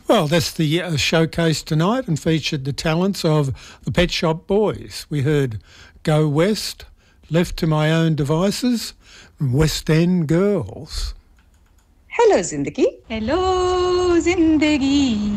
Well, that's the showcase tonight and featured the talents of the Pet Shop Boys. We heard Go West, Left to My Own Devices, and West End Girls. Hello, Zindagi. Hello, Zindagi.